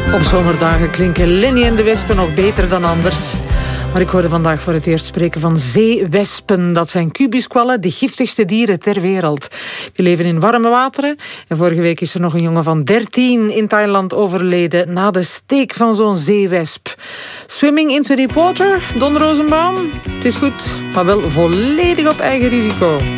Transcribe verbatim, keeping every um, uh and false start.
Op zomerdagen klinken Lenny en de wespen nog beter dan anders. Maar ik hoorde vandaag voor het eerst spreken van zeewespen. Dat zijn kubuskwallen, de giftigste dieren ter wereld. Die leven in warme wateren. En vorige week is er nog een jongen van dertien in Thailand overleden na de steek van zo'n zeewesp. Swimming into deep water, Don Rosenbaum. Het is goed, maar wel volledig op eigen risico.